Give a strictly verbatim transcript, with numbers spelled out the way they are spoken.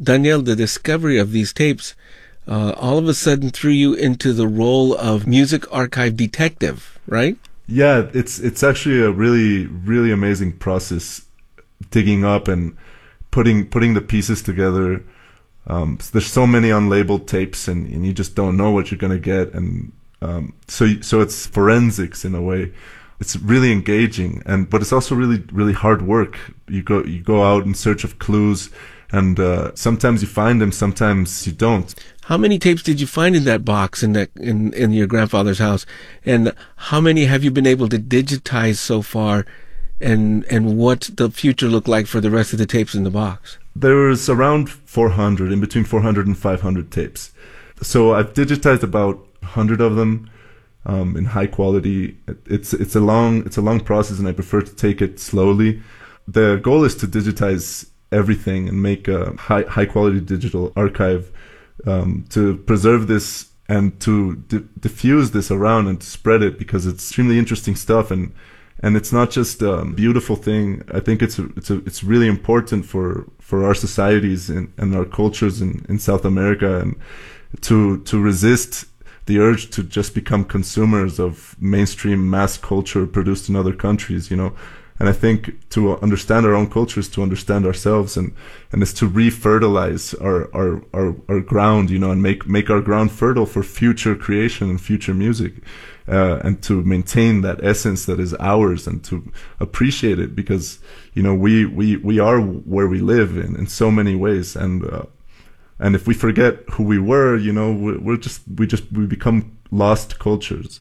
Daniel, the discovery of these tapes uh, all of a sudden threw you into the role of music archive detective, right? Yeah, it's it's actually a really, really amazing process, digging up and putting putting the pieces together. Um, there's so many unlabeled tapes, and, and you just don't know what you're gonna get, and um, so so it's forensics in a way. It's really engaging, and but it's also really really hard work. You go you go out in search of clues, and uh, sometimes you find them, sometimes you don't. How many tapes did you find in that box in that in, in your grandfather's house, and how many have you been able to digitize so far, and and what the future look like for the rest of the tapes in the box? There's around four hundred, in between four hundred and five hundred tapes. So I've digitized about one hundred of them. Um, in high quality. It's it's a long it's a long process, and I prefer to take it slowly. The goal is to digitize everything and make a high high quality digital archive, um, to preserve this and to di- diffuse this around and to spread it, because it's extremely interesting stuff, and and it's not just a beautiful thing. I think it's a, it's a, it's really important for for our societies and, and our cultures in, in South America, and to to resist the urge to just become consumers of mainstream mass culture produced in other countries, you know. And I think to understand our own culture is to understand ourselves, and, and is to re-fertilize our, our, our, our ground, you know, and make, make our ground fertile for future creation and future music, uh, and to maintain that essence that is ours, and to appreciate it, because, you know, we, we, we are where we live in, in so many ways. And, uh, And if we forget who we were, you know, we're just we just we become lost cultures.